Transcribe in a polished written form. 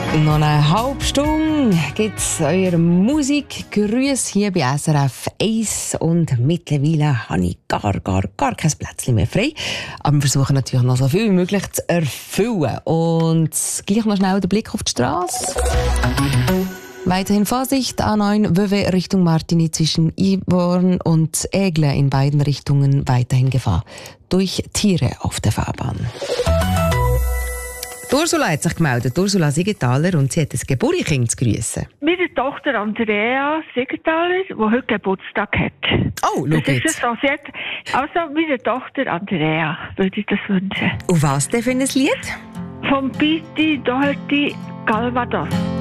Noch eine halbe Stunde gibt es eure Musikgrüße hier bei SRF 1 und mittlerweile habe ich gar kein Plätzchen mehr frei. Aber wir versuchen natürlich noch so viel wie möglich zu erfüllen. Und gleich noch schnell den Blick auf die Straße. Weiterhin Vorsicht, A9 Wöwe Richtung Martini zwischen Ivorn und Egle in beiden Richtungen weiterhin Gefahr durch Tiere auf der Fahrbahn. Ursula hat sich gemeldet, Ursula Siegenthaler, und sie hat ein Geburtskind zu grüssen. Meine Tochter Andrea Siegenthaler, die heute Geburtstag hat. Oh, schau das jetzt. ist so, also meine Tochter Andrea würde ich das wünschen. Und was denn für ein Lied? Vom Pitti Doherty Calvados.